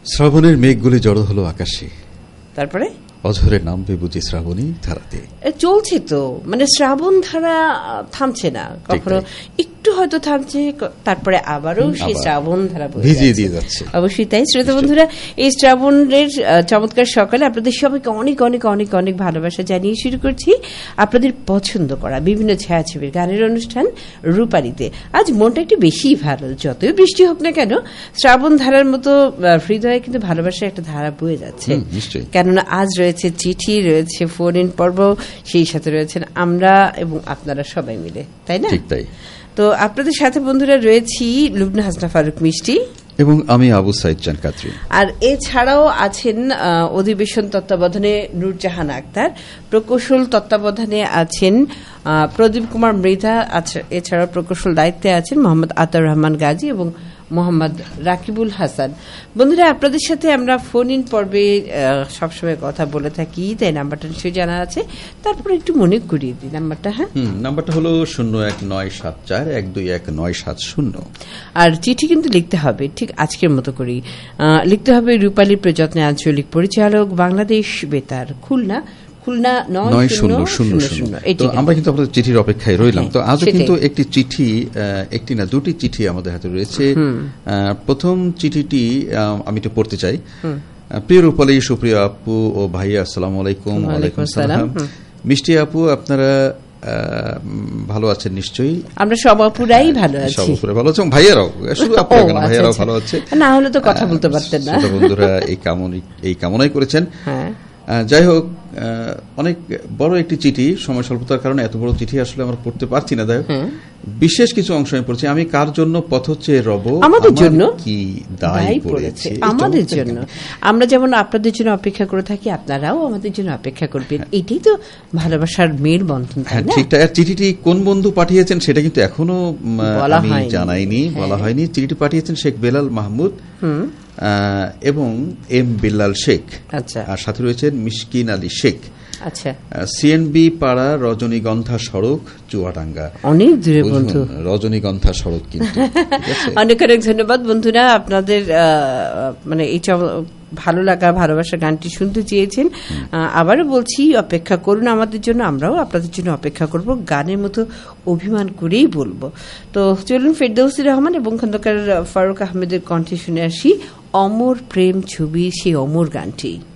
শ্রাবণের মেঘগুলি জড়ো হলো আকাশে, তারপরে অঝরে নামবে বুঝি শ্রাবণী ধারাতে। চলছে তো, মানে শ্রাবণ ধারা থামছে না, কখনো একটু হয়তো থামছে, তারপরে আবারও সেই শ্রাবণ ধারা ভিজিয়ে দিয়ে যাচ্ছে। অবশ্যই তাই। শ্রোতা বন্ধুরা, এই শ্রাবণের চমৎকার সকালে আপনাদের সবাইকে অনেক অনেক অনেক অনেক ভালোবাসা জানিয়ে শুরু করছি আপনাদের পছন্দ করা বিভিন্ন ছায়াছবির গানের অনুষ্ঠান রূপালীতে। আজ মনটা একটু বেশিই ভালো, যতই বৃষ্টি হোক না কেন শ্রাবণ ধারার মতো হৃদয়ে কিন্তু ভালোবাসার একটা ধারা বয়ে যাচ্ছে। কেননা আজ রয়েছে চিঠি, রয়েছে ফোন ইন পর্ব, সেই সাথে রয়েছেন আমরা এবং আপনারা সবাই মিলে, তাই না? ঠিক তাই। তো আপনাদের সাথে বন্ধুরা রয়েছি লুবনা হাসনা ফারুক মিষ্টি এবং আমি আবু সাইদ চান কাদরি। আর এছাড়াও আছেন অধিবেশন তত্ত্বাবধানে নূরজাহান আক্তার, প্রকৌশল তত্ত্বাবধানে আছেন প্রদীপ কুমার মৃধা, এছাড়াও প্রকৌশল দায়িত্বে আছেন মোহাম্মদ আতাউর রহমান গাজী এবং মোহাম্মদ রাকিবুল হাসান। বন্ধুরা, আপনাদের সাথে আমরা ফোন ইন পর্বে সবসময় কথা বলে থাকি, তাই নাম্বারটা নিশ্চয়ই জানা আছে, তারপরে একটু মনে করিয়ে দিই নাম্বারটা। হ্যাঁ, নাম্বারটা হলো 0197419770। আর চিঠি কিন্তু লিখতে হবে ঠিক আজকের মতো করেই লিখতে হবে। রূপালী প্রযত্নে আঞ্চলিক পরিচালক, বাংলাদেশ বেতার, খুলনা 9000। আমরা কিন্তু আপনাদের চিঠির অপেক্ষায় রইলাম। তো আজও কিন্তু একটি চিঠি, একটি না দুটি চিঠি আমাদের হাতে রয়েছে। প্রথম চিঠিটি আমি একটু পড়তে চাই। প্রিয় রূপালী, সুপ্রিয় আপু ও ভাইয়া, আসসালামু আলাইকুম। ওয়ালাইকুম আসসালাম। মিষ্টি আপু, আপনারা ভালো আছেন নিশ্চয়ই? আমরা সব আপুরাই ভালো আছি, সব আপুরা ভালো আছেন, ভাইয়ারাও, শুধু আপুরা কেন, ভাইয়ারাও ভালো আছে, না হলে তো কথা বলতে পারতেন না। বন্ধুরা এই কামনাই করেছেন। হ্যাঁ, যাই হোক, অনেক বড় একটি চিঠি, সময় স্বল্পতার কারণে এত বড় চিঠি আসলে আমরা পড়তে পারছি না। যাই হোক, বিশেষ কিছু অংশ আমি পড়ছি। আমি কার জন্য পথ রব, আমাদের জন্য কি দায় পড়েছে, আমাদের জন্য। আমরা যেমন আপনাদের জন্য অপেক্ষা করে থাকি, আপনারাও আমাদের জন্য অপেক্ষা করবেন। এটাই তো ভালোবাসার মেল বন্ধন। হ্যাঁ, ঠিক। আর চিঠিটি কোন বন্ধু পাঠিয়েছেন সেটা কিন্তু এখনো আমি জানাইনি, বলা হয়নি। চিঠিটি পাঠিয়েছেন শেখ বেলাল মাহমুদ এবং এম বিল্লাল শেখ। আচ্ছা। আর সাথে রয়েছেন মিশকিন আলী শেখ। আচ্ছা। সিএনবি পাড়া, রজনীগন্ধা সড়ক, চুয়াডাঙ্গা। অনেক দূরে বন্ধু, রজনীগন্ধা সড়ক কিন্তু। অনেক অনেক ধন্যবাদ বন্ধুরা, আপনাদের মানে এই ভালো লাগা ভালোবাসা গানটি শুনতে চেয়েছেন। আবারও বলছি, অপেক্ষা করুন আমাদের জন্য, আমরাও আপনাদের জন্য অপেক্ষা করব, গানের মতো অভিমান করেই বলবো। তো চলুন, ফেরদৌসী রহমান এবং খন্দকার ফারুক আহমেদের কণ্ঠে শুনে আসি অমর প্রেম ছবির সেই অমর গানটি।